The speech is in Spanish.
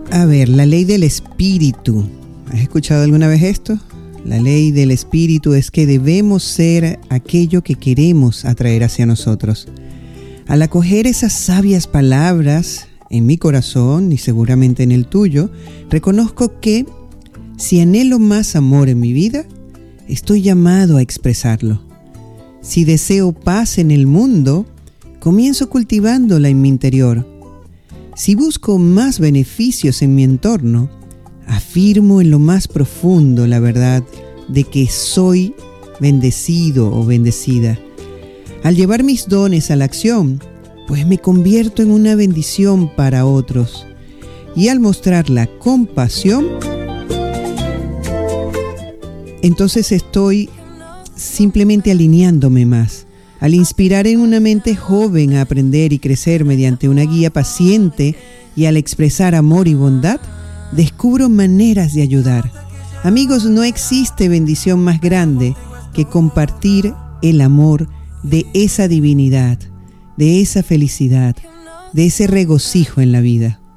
A ver, la ley del espíritu. ¿Has escuchado alguna vez esto? La ley del espíritu es que debemos ser aquello que queremos atraer hacia nosotros. Al acoger esas sabias palabras en mi corazón y seguramente en el tuyo, reconozco que si anhelo más amor en mi vida, estoy llamado a expresarlo. Si deseo paz en el mundo, comienzo cultivándola en mi interior. Si busco más beneficios en mi entorno, afirmo en lo más profundo la verdad de que soy bendecido o bendecida. Al llevar mis dones a la acción, pues me convierto en una bendición para otros. Y al mostrar la compasión, entonces estoy simplemente alineándome más. Al inspirar en una mente joven a aprender y crecer mediante una guía paciente y al expresar amor y bondad, descubro maneras de ayudar. Amigos, no existe bendición más grande que compartir el amor de esa divinidad, de esa felicidad, de ese regocijo en la vida.